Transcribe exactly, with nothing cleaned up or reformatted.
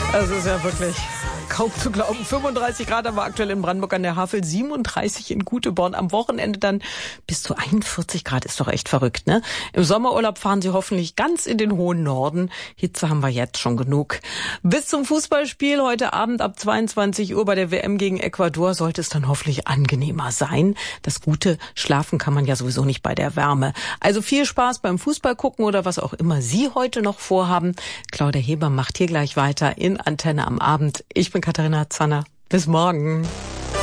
Das ist ja wirklich kaum zu glauben. fünfunddreißig Grad haben wir aktuell in Brandenburg an der Havel, siebenunddreißig in Guteborn. Am Wochenende dann bis zu einundvierzig Grad. Ist doch echt verrückt, ne? Im Sommerurlaub fahren Sie hoffentlich ganz in den hohen Norden. Hitze haben wir jetzt schon genug. Bis zum Fußballspiel heute Abend ab zweiundzwanzig Uhr bei der W M gegen Ecuador sollte es dann hoffentlich angenehmer sein. Das Gute, schlafen kann man ja sowieso nicht bei der Wärme. Also viel Spaß beim Fußball gucken oder was auch immer Sie heute noch vorhaben. Claudia Heber macht hier gleich weiter in Antenne am Abend. Ich bin Katharina Zanner. Bis morgen.